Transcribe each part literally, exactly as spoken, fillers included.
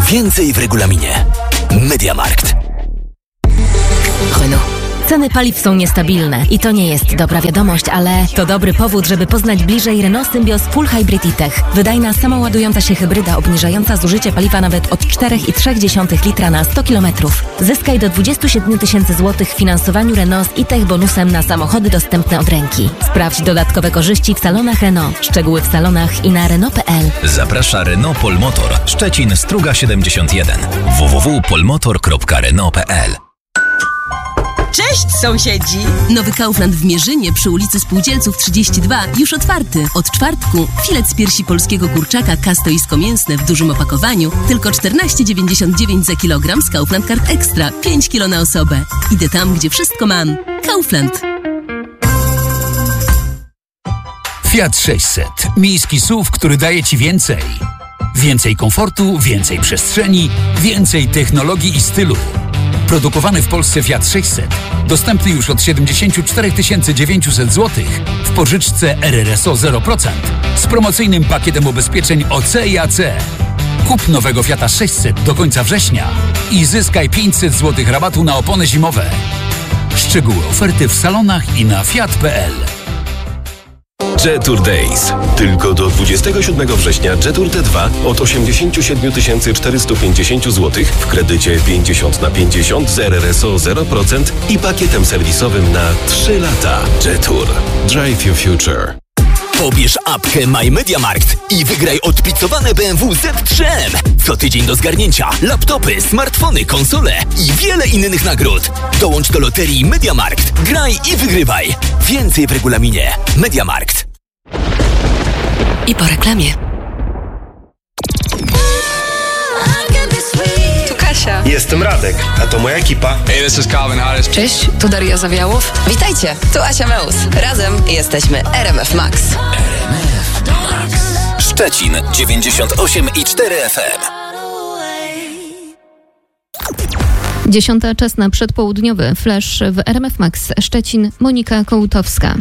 Więcej w regulaminie. MediaMarkt. Renault. Ceny paliw są niestabilne i to nie jest dobra wiadomość, ale to dobry powód, żeby poznać bliżej Renault Symbioz Full Hybrid e-Tech. Wydajna, samoładująca się hybryda obniżająca zużycie paliwa nawet od cztery przecinek trzy litra na sto kilometrów. Zyskaj do dwadzieścia siedem tysięcy złotych w finansowaniu Renault z e-Tech bonusem na samochody dostępne od ręki. Sprawdź dodatkowe korzyści w salonach Renault. Szczegóły w salonach i na Renault kropka p l. Zaprasza Renault Polmotor. Szczecin, Struga siedemdziesiąt jeden. w w w kropka polmotor kropka renault kropka p l. Cześć sąsiedzi! Nowy Kaufland w Mierzynie przy ulicy Spółdzielców trzydzieści dwa już otwarty. Od czwartku filet z piersi polskiego kurczaka kastoisko-mięsne w dużym opakowaniu tylko czternaście dziewięćdziesiąt dziewięć za kilogram z Kaufland Card Extra. pięć kilo na osobę. Idę tam, gdzie wszystko mam. Kaufland. Fiat sześćset. Miejski S U V, który daje Ci więcej. Więcej komfortu, więcej przestrzeni, więcej technologii i stylu. Produkowany w Polsce Fiat sześćset. Dostępny już od siedemdziesiąt cztery tysiące dziewięćset złotych w pożyczce R R S O zero procent z promocyjnym pakietem ubezpieczeń O C i A C. Kup nowego Fiata sześćset do końca września i zyskaj pięćset złotych rabatu na opony zimowe. Szczegóły oferty w salonach i na fiat kropka p l. Jetour Days. Tylko do dwudziestego siódmego września Jetour T dwa od osiemdziesiąt siedem tysięcy czterysta pięćdziesiąt złotych w kredycie pięćdziesiąt na pięćdziesiąt z R R S O zero procent i pakietem serwisowym na trzy lata. Jetour. Drive your future. Pobierz apkę My MediaMarkt i wygraj odpicowane B M W Z trzy M. Co tydzień do zgarnięcia laptopy, smartfony, konsole i wiele innych nagród. Dołącz do loterii MediaMarkt. Graj i wygrywaj. Więcej w regulaminie. MediaMarkt. I po reklamie. Tu Kasia. Jestem Radek, a to moja ekipa. Hey, this is Calvin Harris. Cześć, tu Daria Zawiałow. Witajcie, tu Asia Meus. Razem jesteśmy R M F Max. R M F Max. Szczecin dziewięćdziesiąt osiem i cztery F M. Dziesiąta, czas na przedpołudniowy flash w R M F Max Szczecin. Monika Kołtowska.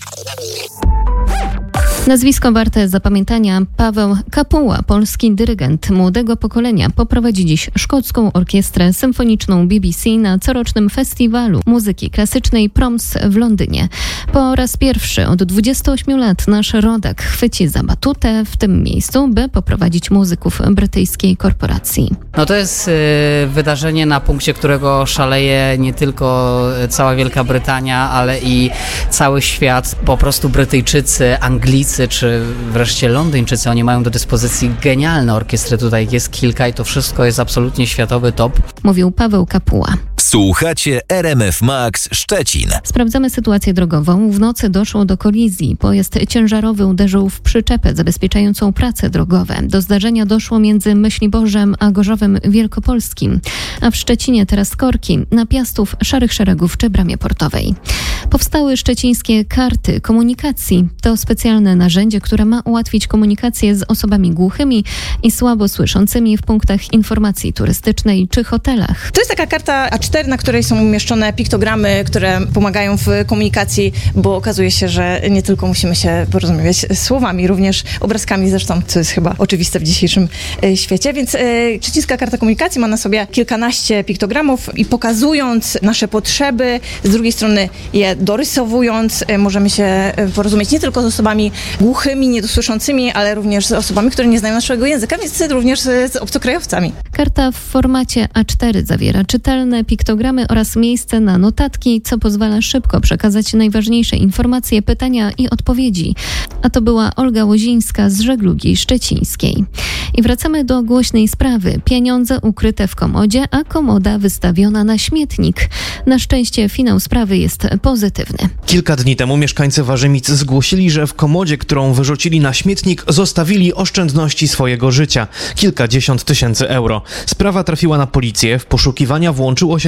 Nazwisko warte zapamiętania. Paweł Kapuła, polski dyrygent młodego pokolenia, poprowadzi dziś szkocką orkiestrę symfoniczną B B C na corocznym festiwalu muzyki klasycznej Proms w Londynie. Po raz pierwszy od dwudziestu ośmiu lat nasz rodak chwyci za batutę w tym miejscu, by poprowadzić muzyków brytyjskiej korporacji. No to jest y, wydarzenie, na punkcie którego szaleje nie tylko cała Wielka Brytania, ale i cały świat. Po prostu Brytyjczycy, Anglicy czy wreszcie Londyńczycy, oni mają do dyspozycji genialne orkiestry, tutaj jest kilka i to wszystko jest absolutnie światowy top. Mówił Paweł Kapuła. Słuchacie R M F Max Szczecin. Sprawdzamy sytuację drogową. W nocy doszło do kolizji. Pojazd ciężarowy uderzył w przyczepę zabezpieczającą prace drogowe. Do zdarzenia doszło między Myśliborzem a Gorzowem Wielkopolskim, a w Szczecinie teraz korki na Piastów, Szarych Szeregów czy Bramie Portowej. Powstały szczecińskie karty komunikacji. To specjalne narzędzie, które ma ułatwić komunikację z osobami głuchymi i słabo słyszącymi w punktach informacji turystycznej czy hotelach. To jest taka karta A cztery, na której są umieszczone piktogramy, które pomagają w komunikacji, bo okazuje się, że nie tylko musimy się porozmawiać słowami, również obrazkami zresztą, co jest chyba oczywiste w dzisiejszym świecie. Więc Szczecińska Karta Komunikacji ma na sobie kilkanaście piktogramów i pokazując nasze potrzeby, z drugiej strony je dorysowując, możemy się porozumieć nie tylko z osobami głuchymi, niedosłyszącymi, ale również z osobami, które nie znają naszego języka, więc również z obcokrajowcami. Karta w formacie A cztery zawiera czytelne piktogramy oraz miejsce na notatki, co pozwala szybko przekazać najważniejsze informacje, pytania i odpowiedzi. A to była Olga Łozińska z Żeglugi Szczecińskiej. I wracamy do głośnej sprawy. Pieniądze ukryte w komodzie, a komoda wystawiona na śmietnik. Na szczęście finał sprawy jest pozytywny. Kilka dni temu mieszkańcy Warzymic zgłosili, że w komodzie, którą wyrzucili na śmietnik, zostawili oszczędności swojego życia. Kilkadziesiąt tysięcy euro. Sprawa trafiła na policję. W poszukiwania włączyło się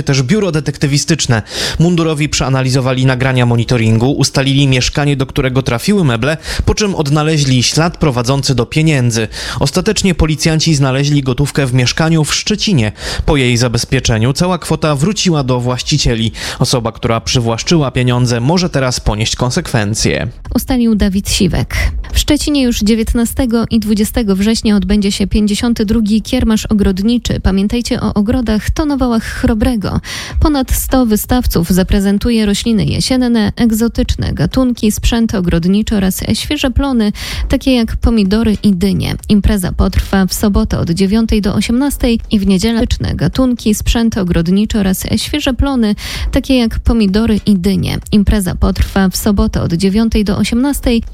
też biuro detektywistyczne. Mundurowi przeanalizowali nagrania monitoringu, ustalili mieszkanie, do którego trafiły meble, po czym odnaleźli ślad prowadzący do pieniędzy. Ostatecznie policjanci znaleźli gotówkę w mieszkaniu w Szczecinie. Po jej zabezpieczeniu cała kwota wróciła do właścicieli. Osoba, która przywłaszczyła pieniądze, może teraz ponieść konsekwencje. Ustalił Dawid Siwek. W Szczecinie już dziewiętnastego i dwudziestego września odbędzie się pięćdziesiąty drugi Kiermasz Ogrodniczy. Pamiętajcie o ogrodach, to na Wałach Chrobrego. Ponad sto wystawców zaprezentuje rośliny jesienne, egzotyczne gatunki, sprzęt ogrodniczy oraz świeże plony, takie jak pomidory i dynie. Impreza potrwa w sobotę od dziewiątej do osiemnastej i w niedzielę gatunki, sprzęt ogrodniczy oraz świeże plony, takie jak pomidory i dynie. Impreza potrwa w sobotę od dziewiątej do osiemnastej